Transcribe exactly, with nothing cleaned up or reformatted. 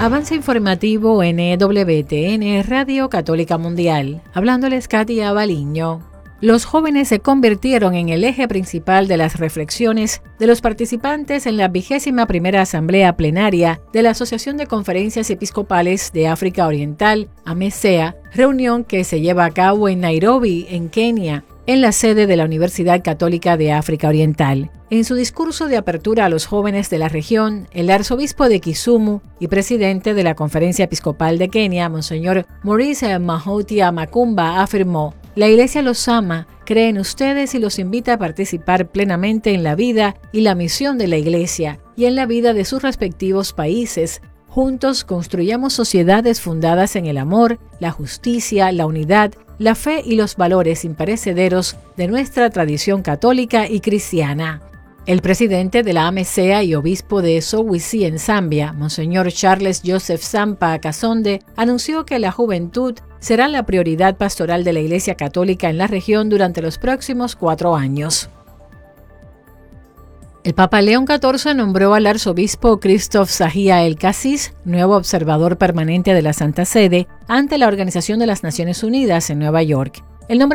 Avance informativo N W T N Radio Católica Mundial. Hablándoles Katia Baliño. Los jóvenes se convirtieron en el eje principal de las reflexiones de los participantes en la vigésima primera Asamblea Plenaria de la Asociación de Conferencias Episcopales de África Oriental, AMESEA, reunión que se lleva a cabo en Nairobi, en Kenia, en la sede de la Universidad Católica de África Oriental. En su discurso de apertura a los jóvenes de la región, el arzobispo de Kisumu y presidente de la Conferencia Episcopal de Kenia, Monseñor Maurice Mahotia Makumba, afirmó: "La Iglesia los ama, cree en ustedes y los invita a participar plenamente en la vida y la misión de la Iglesia y en la vida de sus respectivos países. Juntos construyamos sociedades fundadas en el amor, la justicia, la unidad, la fe y los valores imperecederos de nuestra tradición católica y cristiana". El presidente de la AMESEA y obispo de Soweto en Zambia, Monseñor Charles Joseph Sampa Kasonde, anunció que la juventud será la prioridad pastoral de la Iglesia Católica en la región durante los próximos cuatro años. El Papa León catorce nombró al arzobispo Christoph Zahia El-Kassis nuevo observador permanente de la Santa Sede ante la Organización de las Naciones Unidas en Nueva York. El nombramiento